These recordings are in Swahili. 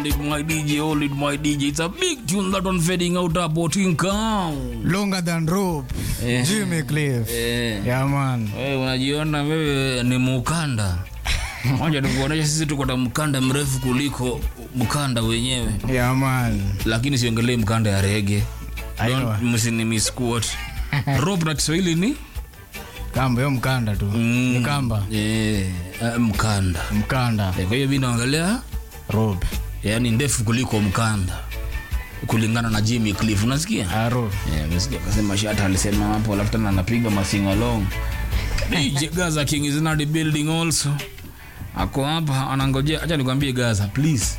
hold it my DJ, hold it my DJ. It's a big tune that one fading out about in count. Longer than rope. Jimmy Cliff. Yeah man. Wewe unajiona wewe ni mukanda. Moja tukuonesha sisi tuko na mkanda mrefu kuliko mkanda wenyewe. Yeah man. Lakini siongelee mkanda ya reggae. Msini misquat. Rope na Kiswahili ni kamba, yo mkanda tu. Ni kamba. Mkanda. Mkanda. Kwa hiyo mimi naongelea rope. Yaani ndefu kuliko mkanda. Kulingana na Jimmy Cliff, unasikia? Rope. Unasikia akasema Shata alisema hapo, alafu tena anapiga masing along. DJ Gaza King is in the building also. Ako hapa anangojea, acha nikwambie Gaza please.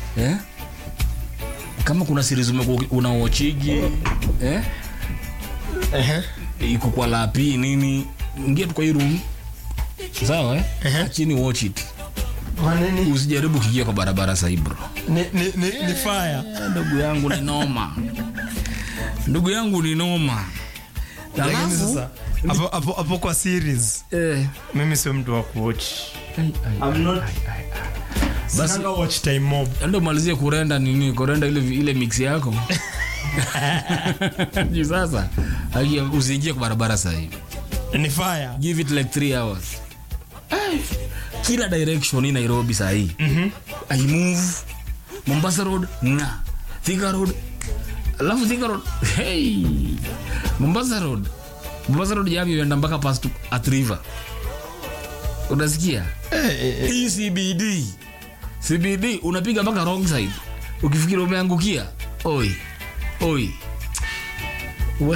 Kama kuna series unaochigi iko kwa lapi nini, ingia tu kwa hii room. Sawa chini watch it. Wanini usijaribu kuingia kwa barabara sasa bro. Ni fire. Ndugu yangu ni noma. Ndugu yangu ni noma. Lakini sasa hapo kwa series mimi sio mtu wa kuwatch. I'm not basi watch time mob. Ndio malizie kurenda nini, kurenda ile mix yako. Ni sasa usiingie kwa barabara sasa hivi. Ni fire. Give it like 3 hours. Kila direction in Nairobi sasa hii. I move Mombasa Road na Thika Road. Alafu Thika Road. Hey. Mombasa Road yapi yenda mpaka past at River. Unasikia? CBD unapiga mpaka wrong side. Ukifikiri umeangukia. Oi. We.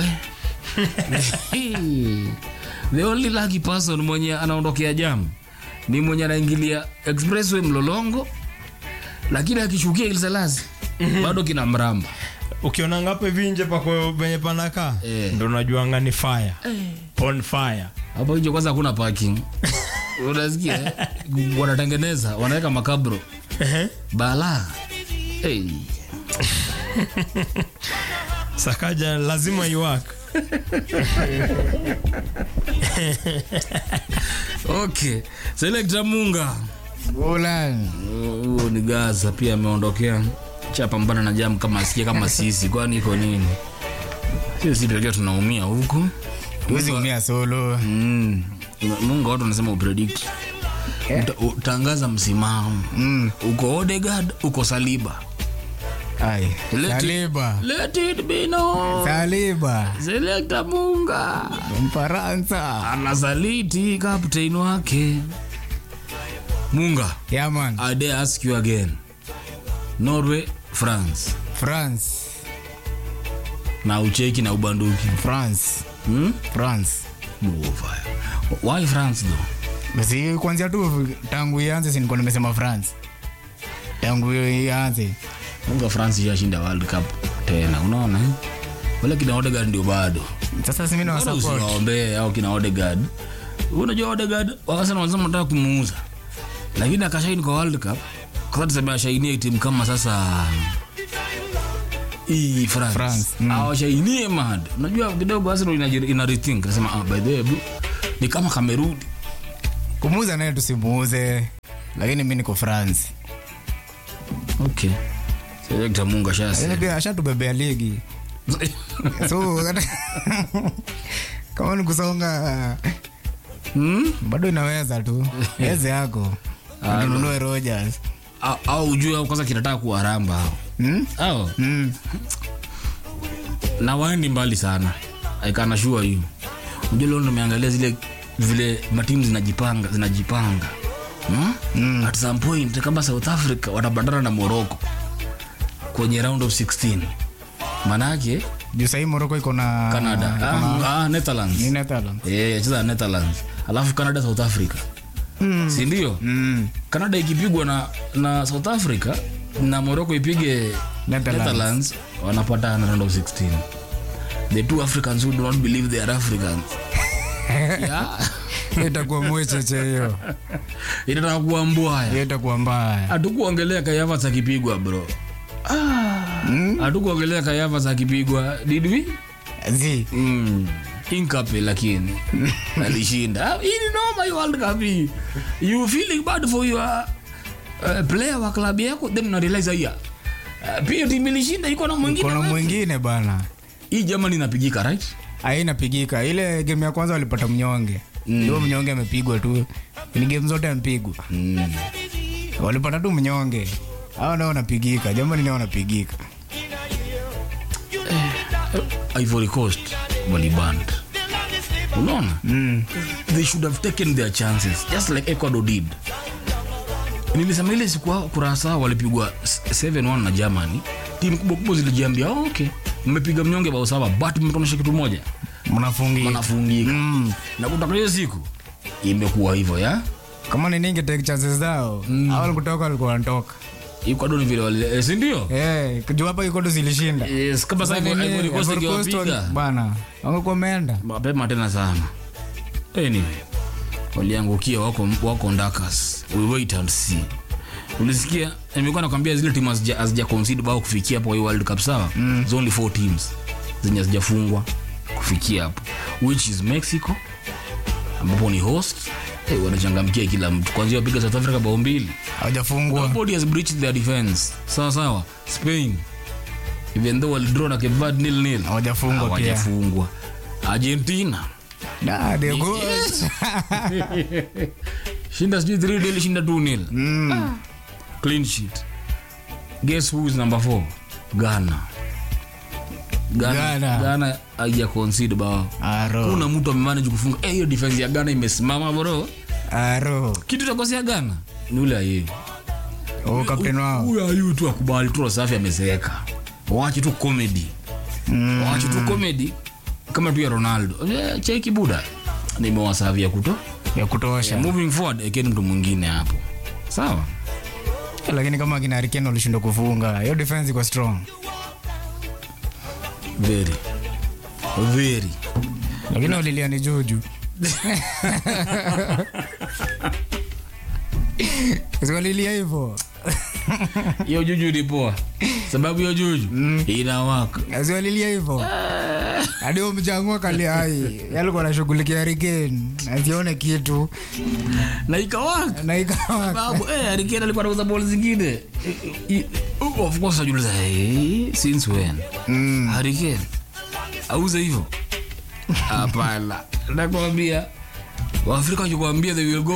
The only lucky person mwenye anaondokea jam ni mwenye anaingilia expressway Mlolongo, lakini akishukia Ilsalasi bado kina mramba. Ukiona ngapi vinje pako benye panaka ndio unajuanga ni fire. On fire. Hapo nje kwanza hakuna parking. Unasikia? Wanatengeneza, wanaweka makabro. Bala. Sakaja lazima iwak. Okay. Selector Munga. Golan. Ni Gaza pia ameondokea. Chapambana na jam kama asikia kama sisi. Kwani iko nini? Sisi pekee tunaumia huko. Huwezi umia solo. Munga watu wanasema upredict. Utangaza msimamo. Uko Odegaard, uko Saliba. Saliba. Let it be known. Saliba. Selector Munga. Mfaransa. Anasaliti captain wake. Munga. Yeah man. I dare ask you again. Norway, France. Na ucheki na ubanduki. France. Why France though? Basi kwanza tu tangu ianze si nilikuwa nimesema France. Tangu ianze. Munga France yashinda World Cup tena, unaona? Wale kina Odegaard ndio bado. Sasa mimi na support. Usiwaombe au kina Odegaard. Unajua Odegaard wakasema wanataka kumuuza. Lakini akashaini kwa World Cup. Kwa sababu tuseme shainie timu kama sasa France. Shainie mad. Unajua kidogo Arsenal ina rethink. Nasema by the way ni kama Cameroon. Kumuuza naye tusimuuze. Lakini mimi niko France. Okay. Selector Munga shasa. Ashatubebea ligi. So kama nikusonga bado inaweza tu. Yeze yako. Tununue Rogers. Au ujue kwanza kinataka kuaramba hao. Na waendi mbali sana. I can assure you. Unajua leo nimeangalia vile matimu zinajipanga. At some point kama South Africa watabandana na Morocco kwenye round of 16. Manake ndio sasa Morocco iko na Canada. Netherlands. Ni Netherlands. Cheza Netherlands. Alafu Canada South Africa. Si ndio? Canada ikipigwa na South Africa na Morocco ipige Netherlands wanapata na round of 16. The two Africans who do not believe they are Africans. Itakuwa mwecheche hiyo. Itakuwa mbaya. Itakuwa mbaya. Hatukuongelea Kayava za kipigwa bro. Hatukuongelea Kayava za kipigwa. Did we? Inkape lakini alishinda. Hii ni noma World Cup. You feeling bad for your player wa klabu yako, then una realize haya pia timu ilishinda iko na mwingine. Kuna mwingine bana. Hii Germany inapigika, right? Haina pigika. Ile game ya kwanza walipata mnyonge. Ndio mnyonge amepigwa tu. Ni game zote amepigwa. Walipata tu mnyonge. Hao nao wanapigika. Germany nao wanapigika. Ivory Coast waliband. Unaona? They should have taken their chances just like Ecuador did. Nilisema ile siku kurasa walipigwa 7-1 na Germany. Timu kubwa zilijiambia okay, mmepiga mnyonge bao sawa, but mmetuonyesha kitu moja, mnafungika. Na kutoka hiyo siku imekuwa hivyo ya kama ni ninge take chances zao. Hao kutoka walikuwa wanatoka. Ecuador ni vile wale, si ndio? Kujua hapa Ecuador zilishinda. Yes, kama sasa Ivory Coast ikiwapiga bana, wangekomeenda mapema tena sana. Anyway, waliangukia wako ndakas. We wait and see. Ulisikia nimekuwa nakwambia zile timu hazija concede bao kufikia hapo World Cup sawa? There's only 4 teams zenye hazijafungwa kufikia hapo, which is Mexico ambapo ni host. Wanachangamkia kila mtu. Kwanza wapiga South Africa bao 2. hawajafungwa. Nobody has breached their defense. Sawa. Spain even though walidraw na Cape Verde 0-0 hawajafungwa. Argentina they go. Shinda 3-0, shinda 2-0. Clean sheet. Guess who is number 4? Ghana haija concede bao. Kuna mtu amemanage kufunga. Hiyo defense ya Ghana imesimama bro. Kitu takosea Ghana ni ule yeye. Captain wao. Huyu tu akubali tu Safi amezeeka. Waache tu comedy. Waache tu comedy kama tu ya Ronaldo. Cheki buda. Nimewasavia ya kutosha. Moving forward ekeni mtu mwingine hapo. Sawa? Lakini kama kina Harry Kane walishindwa kufunga, hiyo defense iko strong. Very. Lakini walilia ni Juju. Walilia hivyo. Hiyo Juju ni poa. Sababu hiyo Juju inawaka. Walilia hivyo. Hadi mjangwa kali hai. Yalikuwa anashughulikia Harry Kane. Asione kitu. Na ikawaka. Sababu Harry Kane alikuwa anauza ball zingine. Of course ajuliza since when? Harry Kane auza hivyo? Hapana. Nakwambia Waafrika wakikwambia they will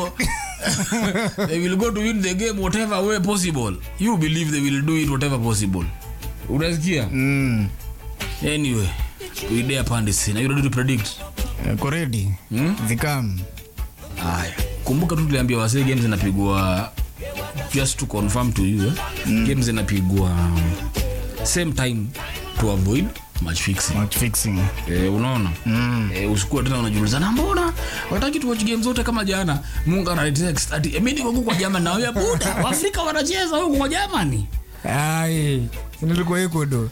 go to win the game whatever way possible. You believe they will do it whatever possible. Unasikia? Anyway, we dare Pandisi. Are you ready to predict? Ready. Zikam. Haya. Kumbuka tu tuliambia wase games zinapigwa, just to confirm to you, games zinapigwa same time to avoid match fixing. Unaona? Usikue tena unajiuliza na mbona wataki tu watch games zote kama jana. Mungu ana text ati mimi niko huko kwa Germany na wewe buda. Waafrika wanacheza huko kwa Germany. Nilikuwa Ecuador.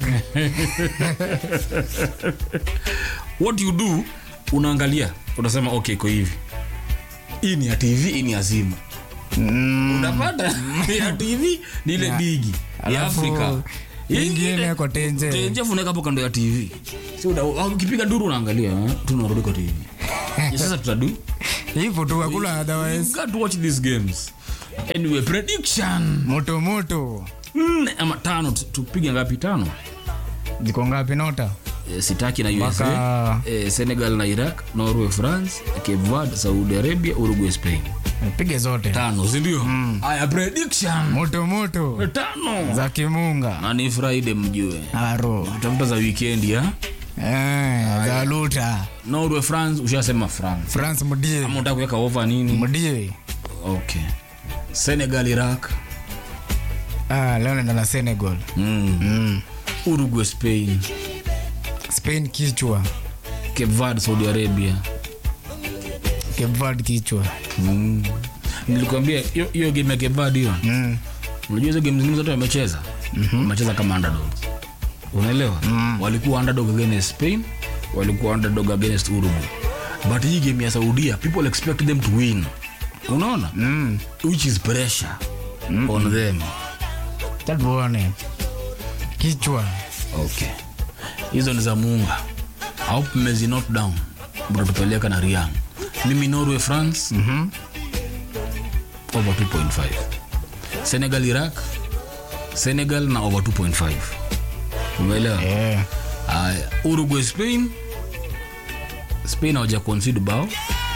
What you do, unaangalia, unasema okay iko hivi. Hii ni ya TV, hii ni ya simu. Unapata ya TV ni ile bigi ya Afrika. Ingine kwa tenje funeka hapo kando ya TV. So ukipiga duru unaangalia, tunarudi kwa TV. Sasa tutadu hivyo tu hakuna otherwise. You got to watch these games. Anyway, prediction moto ama 5 tupige ngapi? 5 ziko ngapi nota? Sitaki na USA, Senegal na Iraq, Norway, France, Cape Verde, Saudi Arabia, Uruguay, Spain. Pige zote 5, si ndio? Aya, prediction moto 5 za kimunga. Na ni Friday mjue. Tutafuta za weekend ya za luta. Norway, France, ushasema France mdie. Ama unataka kuweka over nini? Mdie. Okay. Senegal, Iraq. Leo na Senegal. Uruguay, Spain kichwa. Cape Verde, Saudi Arabia. Cape Verde kichwa. Nilikwambia hiyo game ya Cape Verde hiyo. Unajua hizo game zingine zote wamecheza. Wamecheza kama underdogs. Unaelewa? Walikuwa underdog against Spain, walikuwa underdog against Uruguay. But hii game ya Saudi, people expect them to win. Unaona? Which is pressure on them. Tabone. Kichwa. Okay. Hizo ni za Munga. I hope mmezi note down. Bado tupeleka na Riang. Mimi Norway, France. Over 2.5. Senegal Iraq, Senegal na over 2.5. Umeelewa? Uruguay Spain hawaja concede bao.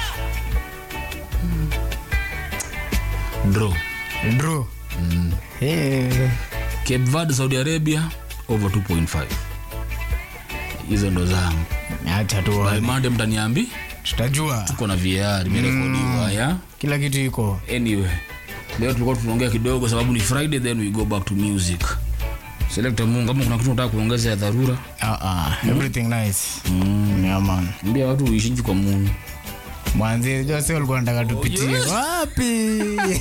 Draw. Cape Verde Saudi Arabia over 2.5. Hizo ndo zangu. Acha tu. By Monday mtaniambi tutajua. Tuko na VR imerekodiwa ya. Kila kitu iko. Anyway, leo tulikuwa tunaongea kidogo sababu ni Friday, then we go back to music. Selector Mungu, kama kuna kitu unataka kuongeza ya dharura? Everything nice. Yeah man. Mbia watu uishiji kwa Mungu. Mwanzo sio alikuwa anataka tupitie wapi?